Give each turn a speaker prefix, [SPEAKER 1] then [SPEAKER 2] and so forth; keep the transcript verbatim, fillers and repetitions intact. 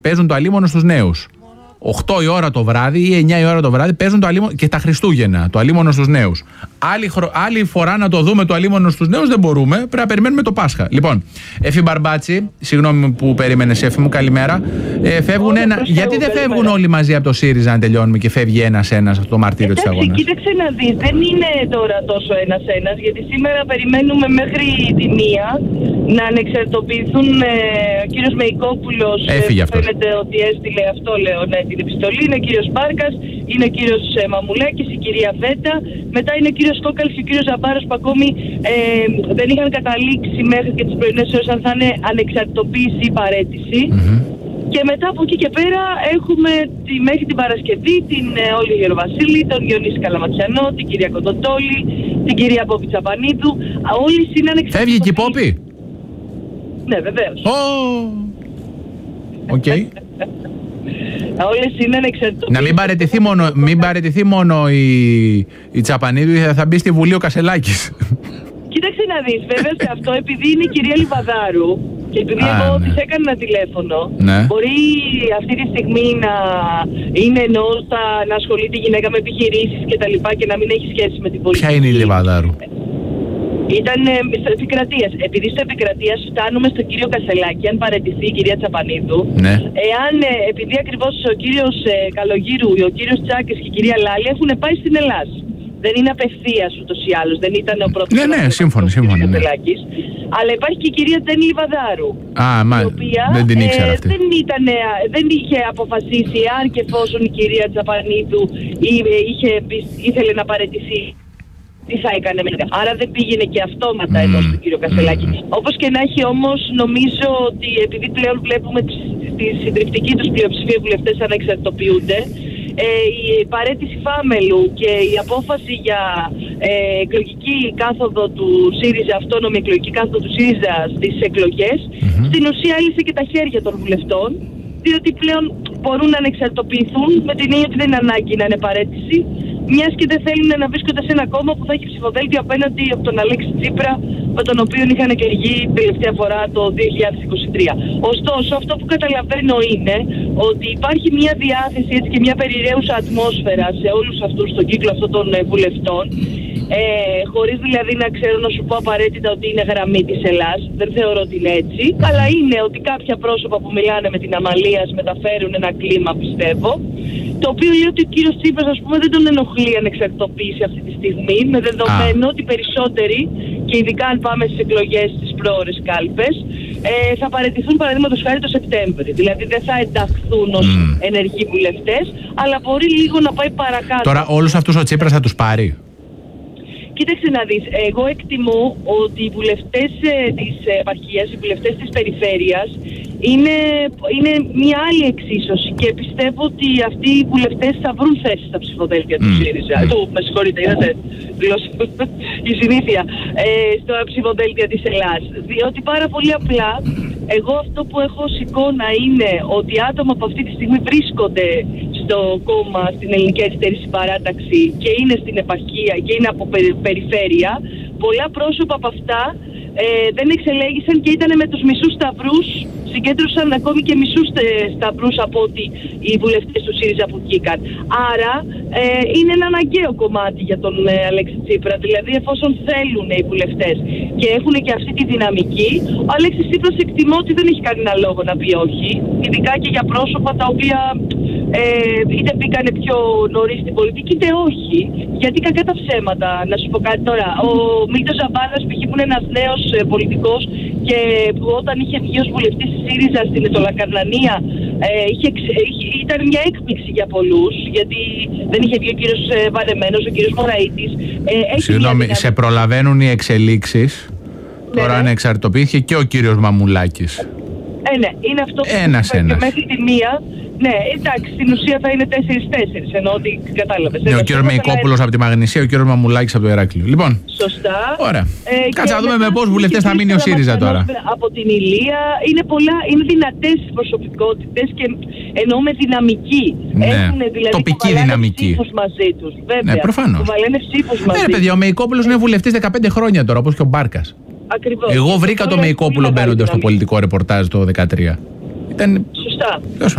[SPEAKER 1] παίζουν το αλίμονο στους νέους. οκτώ η ώρα το βράδυ ή εννιά η ώρα το βράδυ παίζουν το αλίμονο και τα Χριστούγεννα, το αλίμονο στους νέους. Άλλη, χρο... Άλλη φορά να το δούμε το αλίμονο στους νέους δεν μπορούμε, πρέπει να περιμένουμε το Πάσχα. Λοιπόν, Εφη Μπαρμπάτσι, συγγνώμη που περίμενες, Εφη μου, καλημέρα. Ε, φεύγουν ένα... Γιατί δεν φεύγουν όλοι μαζί από το ΣΥΡΙΖΑ να τελειώνουμε και φεύγει ένας-ένας αυτό το μαρτύριο της αγώνας?
[SPEAKER 2] Κοίταξε να δεις, δεν είναι τώρα τόσο ένας-ένας, γιατί σήμερα περιμένουμε μέχρι τη μία να ανεξαρτοποιηθούν ε, ο κύριος Μεϊκόπουλος.
[SPEAKER 1] Έφυγε αυτός.
[SPEAKER 2] Φαίνεται ότι έστειλε αυτό, λέω, ναι, την επιστολή. Είναι ο κύριος Μπάρκας, είναι ο κύριος ε, Μαμουλάκης, η κυρία Βέτα. Μετά είναι ο κύριος Κόκαλης και ο κύριος Ζαμπάρος που ακόμη ε, δεν είχαν καταλήξει μέχρι και τις πρωινές ώρες αν θα είναι ανεξαρτητοποίηση ή παραίτηση. Mm-hmm. Και μετά από εκεί και πέρα έχουμε τη, μέχρι την Παρασκευή την ε, Όλη Γεροβασίλη, τον Διονύση Καλαματιανό, την κυρία Κοντοτόλη, την κυρία Πόπη Τσαπανίδου. Όλοι είναι ανεξαρτητοποιημένοι.
[SPEAKER 1] Φεύγει και η Πόπη?
[SPEAKER 2] Ναι, βεβαίως.
[SPEAKER 1] Οκ. Okay.
[SPEAKER 2] Όλες είναι ανεξαρτητοποιημένες.
[SPEAKER 1] Να μην παραιτηθεί μόνο, μην παραιτηθεί μόνο η, η Τσαπανίδου, θα μπει στη Βουλή ο Κασελάκης.
[SPEAKER 2] Κοίταξε να δεις, βέβαια σε αυτό, επειδή είναι η κυρία Λιβαδάρου και επειδή Α, εγώ ναι. της έκανα ένα τηλέφωνο, ναι. μπορεί αυτή τη στιγμή να είναι ενώ να ασχολείται η γυναίκα με επιχειρήσεις και τα λοιπά και να μην έχει σχέση με την πολιτική.
[SPEAKER 1] Ποια είναι η Λιβαδάρου?
[SPEAKER 2] Ήταν ε, στο Επικρατείας. Επειδή στο Επικρατείας φτάνουμε στον κύριο Κασελάκη, αν παραιτηθεί η κυρία Τσαπανίδου, ναι. εάν ε, επειδή ακριβώς ο κύριος ε, Καλογύρου, ο κύριος Τσάκης και η κυρία Λάλη έχουν πάει στην Ελλάδα. Δεν είναι απευθείας ούτως ή άλλως, δεν ήταν ο πρώτος.
[SPEAKER 1] Ναι, ναι, σύμφωνο, σύμφωνο. Ναι.
[SPEAKER 2] Αλλά υπάρχει και η κυρία Τζέννη Λιβαδάρου.
[SPEAKER 1] Α, μα δεν την ήξερα αυτή.
[SPEAKER 2] Ε, δεν, ήταν, δεν είχε αποφασίσει αν και εφόσον η κυρία Τσαπανίδου είχε, ήθελε να παραιτηθεί. Τι θα έκανε μετά. Άρα δεν πήγαινε και αυτόματα mm. εδώ στον κύριο Κασελάκη. Mm. Όπως και να έχει όμως, νομίζω ότι επειδή πλέον βλέπουμε τη συντριπτική τους πλειοψηφία βουλευτές ανεξαρτητοποιούνται, ε, η παραίτηση Φάμελου και η απόφαση για ε, εκλογική κάθοδο του ΣΥΡΙΖΑ, αυτόνομη εκλογική κάθοδο του ΣΥΡΙΖΑ στις εκλογές, mm-hmm. στην ουσία έλυσε και τα χέρια των βουλευτών, διότι πλέον μπορούν να ανεξαρτητοποιηθούν με την έννοια ότι δεν είναι ανάγκη να είναι παραίτηση, μιας και δεν θέλουν να βρίσκονται σε ένα κόμμα που θα έχει ψηφοδέλτιο απέναντι από τον Αλέξη Τσίπρα, με τον οποίο είχαν εκλεγεί τελευταία φορά το δύο χιλιάδες είκοσι τρία. Ωστόσο, αυτό που καταλαβαίνω είναι ότι υπάρχει μια διάθεση έτσι, και μια περιραίουσα ατμόσφαιρα σε όλους αυτούς, στον κύκλο αυτών των βουλευτών, ε, χωρίς δηλαδή να ξέρω να σου πω απαραίτητα ότι είναι γραμμή της Ελλάς, δεν θεωρώ ότι είναι έτσι, αλλά είναι ότι κάποια πρόσωπα που μιλάνε με την Αμαλίας μεταφέρουν ένα κλίμα, πιστεύω. Το οποίο λέει ότι ο κύριος Τσίπρας, ας πούμε, δεν τον ενοχλεί ανεξαρτητοποίηση αυτή τη στιγμή, με δεδομένο ah. ότι περισσότεροι, και ειδικά αν πάμε στις εκλογές στις πρόορες κάλπες, ε, θα παραιτηθούν παραδείγματος χάρη το Σεπτέμβρη. Δηλαδή δεν θα ενταχθούν ως mm. ενεργοί βουλευτές, αλλά μπορεί λίγο να πάει παρακάτω. Τώρα
[SPEAKER 1] όλους αυτούς ο Τσίπρας θα τους πάρει?
[SPEAKER 2] Κοίταξε να δεις, εγώ εκτιμώ ότι οι βουλευτές ε, της επαρχίας, οι βουλευτές της περιφέρειας είναι, είναι μια άλλη εξίσωση και πιστεύω ότι αυτοί οι βουλευτές θα βρουν θέσεις στα ψηφοδέλτια mm. του ΣΥΡΙΖΑ. Mm. Του, με συγχωρείτε, είδατε, η συνήθεια, ε, στο ψηφοδέλτια της Ελλάς. Διότι πάρα πολύ απλά, εγώ αυτό που έχω ως εικόνα είναι ότι άτομα που αυτή τη στιγμή βρίσκονται στο κόμμα, στην Ελληνική Αριστερή Συμπαράταξη και είναι στην επαρχία και είναι από περιφέρεια, πολλά πρόσωπα από αυτά ε, δεν εξελέγησαν και ήταν με τους μισούς σταυρούς, συγκέντρωσαν ακόμη και μισούς σταυρούς από ότι οι βουλευτές του ΣΥΡΙΖΑ που βγήκαν. Άρα ε, είναι ένα αναγκαίο κομμάτι για τον ε, Αλέξη Τσίπρα. Δηλαδή εφόσον θέλουν οι βουλευτές και έχουν και αυτή τη δυναμική, ο Αλέξης Τσίπρας εκτιμώ ότι δεν έχει κανένα λόγο να πει όχι, ειδικά και για πρόσωπα τα οποία ε, είτε μπήκανε πιο νωρίς στην πολιτική είτε όχι. Γιατί κακά τα ψέματα, να σου πω κάτι τώρα. Ο Μίλτος Ζαμπάδας π.χ. που είναι ένας νέος ε, πολιτικός και που όταν είχε βγει ως βουλευτής της ΣΥΡΙΖΑ στην Ετωλακαρνανία ε, είχε, είχε, ήταν μια έκπληξη για πολλούς, γιατί δεν είχε βγει ο κύριος ε, Βαρεμένος, ο κύριος Μωραΐτης. Ε,
[SPEAKER 1] Συγγνώμη, σε προλαβαίνουν οι εξελίξεις. Ναι, τώρα ανεξαρτητοποιήθηκε και ο κύριος Μαμουλάκης.
[SPEAKER 2] Ε, ναι, είναι αυτό που
[SPEAKER 1] ένας, ένας.
[SPEAKER 2] μέχρι τη μία. Ναι, εντάξει, στην ουσία θα είναι τέσσερις τέσσερις, ενώ ότι κατάλαβες.
[SPEAKER 1] Ναι, ο κύριος Μεϊκόπουλος από τη Μαγνησία, ο κύριος Μαμουλάκης από το Ηράκλειο. Λοιπόν,
[SPEAKER 2] σωστά.
[SPEAKER 1] Ωραία. Ε, Κάτσε να δούμε με πόσους βουλευτές θα μείνει ο ΣΥΡΙΖΑ τώρα.
[SPEAKER 2] Από την Ηλία, είναι, πολλά, είναι δυνατές τις προσωπικότητες και εννοώ με δυναμική.
[SPEAKER 1] Ναι.
[SPEAKER 2] Έχουν δηλαδή
[SPEAKER 1] τοπική δυναμική.
[SPEAKER 2] Ψήφους μαζί τους, βέβαια.
[SPEAKER 1] Ναι, προφανώς.
[SPEAKER 2] Που βαλένε ψήφους μαζί.
[SPEAKER 1] Ναι, παιδιά, ο Μεϊκόπουλος είναι βουλευτής δεκαπέντε χρόνια τώρα, όπως και ο Μπάρκας.
[SPEAKER 2] Ακριβώς.
[SPEAKER 1] Εγώ βρήκα το Μεϊκόπουλο μπαίνοντας στο πολιτικό ρεπορτάζ το δύο χιλιάδες δεκατρία. Ήταν
[SPEAKER 2] Σωστά.